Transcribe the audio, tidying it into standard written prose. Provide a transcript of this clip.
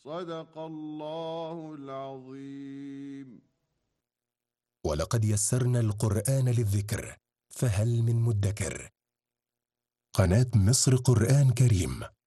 صدق الله العظيم. ولقد يسرنا القرآن للذكر فهل من مدكر. قناة مصر قرآن كريم